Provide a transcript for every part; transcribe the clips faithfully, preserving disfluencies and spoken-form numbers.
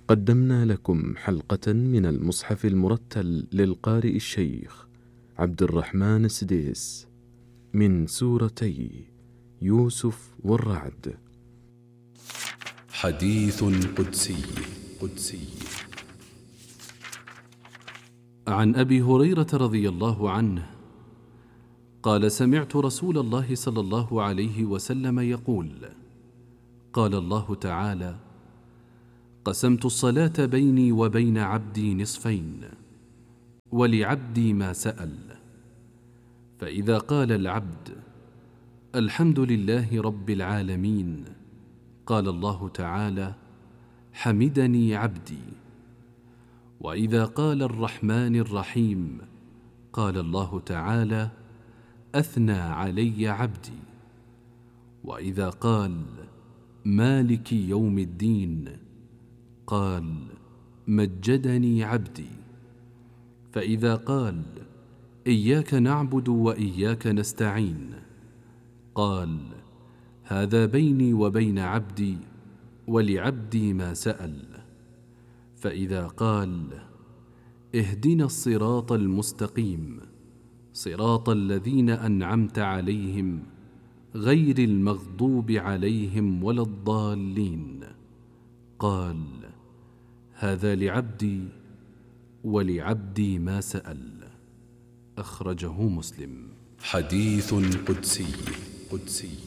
قدمنا لكم حلقة من المصحف المرتل للقارئ الشيخ عبد الرحمن السديس من سورتي يوسف والرعد. حديث قدسي قدسي عن أبي هريرة رضي الله عنه قال: سمعت رسول الله صلى الله عليه وسلم يقول: قال الله تعالى: قسمت الصلاة بيني وبين عبدي نصفين، ولعبدي ما سأل. فإذا قال العبد: الحمد لله رب العالمين، قال الله تعالى: حمدني عبدي. وإذا قال الرحمن الرحيم، قال الله تعالى: أثنى علي عبدي. وإذا قال مالك يوم الدين، قال: مجدني عبدي. فإذا قال إياك نعبد وإياك نستعين، قال: هذا بيني وبين عبدي، ولعبدي ما سأل. فإذا قال اهدنا الصراط المستقيم، صراط الذين أنعمت عليهم غير المغضوب عليهم ولا الضالين، قال: هذا لعبدي ولعبدي ما سأل. أخرجه مسلم. حديث قدسي قدسي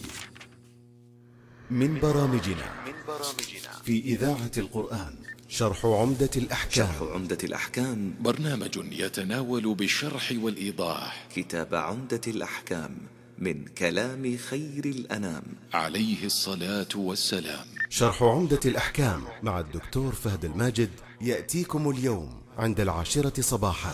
من برامجنا في إذاعة القرآن شرح عمدة الأحكام. شرح عمدة الأحكام برنامج يتناول بالشرح والإيضاح كتاب عمدة الأحكام من كلام خير الأنام عليه الصلاة والسلام. شرح عمدة الأحكام مع الدكتور فهد الماجد يأتيكم اليوم عند العاشرة صباحا.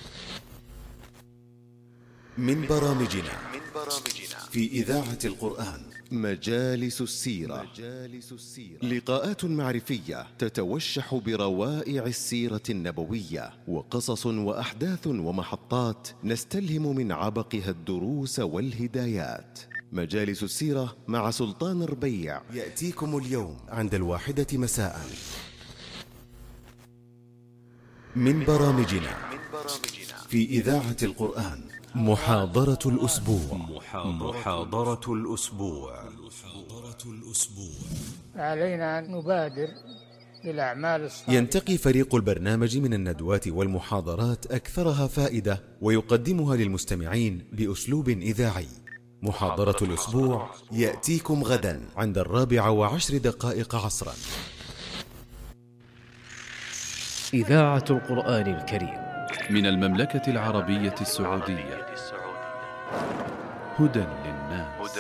من برامجنا في إذاعة القرآن مجالس السيرة. لقاءات معرفية تتوشح بروائع السيرة النبوية، وقصص وأحداث ومحطات نستلهم من عبقها الدروس والهدايات. مجالس السيرة مع سلطان الربيع يأتيكم اليوم عند الواحدة مساء. من برامجنا في إذاعة القرآن محاضرة الأسبوع. محاضرة الأسبوع. علينا أن نبادر بالأعمال الصالحة. ينتقي فريق البرنامج من الندوات والمحاضرات أكثرها فائدة، ويقدمها للمستمعين بأسلوب إذاعي. محاضرة الأسبوع يأتيكم غدا عند الرابعة وعشر دقائق عصرا. إذاعة القرآن الكريم من المملكة العربية السعودية. هدى للناس.